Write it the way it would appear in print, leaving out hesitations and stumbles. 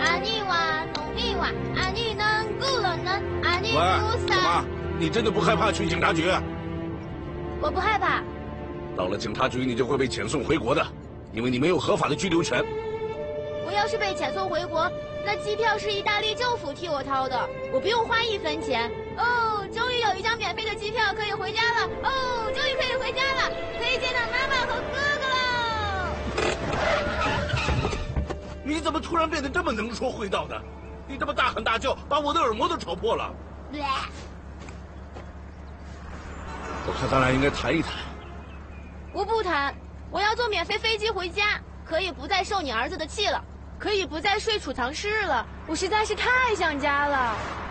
阿尼瓦农尼瓦，阿尼能咕了能，阿尼喂，怎么？你真的不害怕去警察局？ 我不害怕。 到了警察局，你就会被遣送回国的，因为你没有合法的居留权。 我要是被遣送回国，那机票是意大利政府替我掏的，我不用花1分钱。哦，终于有一张免费的机票可以回家了！哦，终于可以回家了，可以见到妈妈和哥哥了！ 你怎么突然变得这么能说会道的？你这么大喊大叫，把我的耳膜都吵破了。我看咱俩应该谈一谈。 我不谈，我要坐免费飞机回家，可以不再受你儿子的气了，可以不再睡储藏室了，我实在是太想家了。